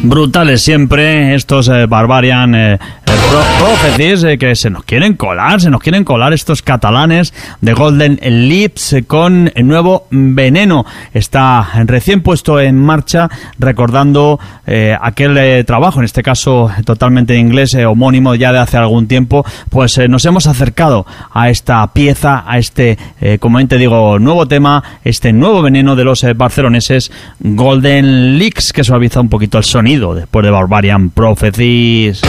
Brutales siempre estos Barbarian Prophecies, que se nos quieren colar estos catalanes de Golden Lips con el nuevo Veneno. Está recién puesto en marcha, recordando aquel trabajo, en este caso totalmente en inglés, homónimo ya de hace algún tiempo. Pues nos hemos acercado a esta pieza, a este, como te digo, nuevo tema, este nuevo Veneno de los barceloneses Golden Lips, que suaviza un poquito el sonido después de Barbarian Prophecies.